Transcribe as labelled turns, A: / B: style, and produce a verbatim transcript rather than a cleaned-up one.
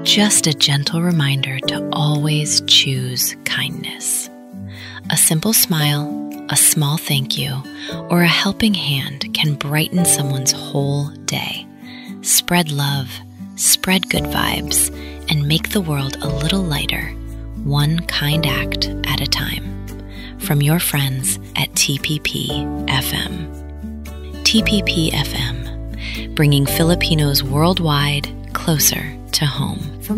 A: Just a gentle reminder to always choose kindness. A simple smile, a small thank you, or a helping hand can brighten someone's whole day. Spread love, spread good vibes, and make the world a little lighter, one kind act at a time. From your friends at T P P F M. T P P F M, bringing Filipinos worldwide closer to home.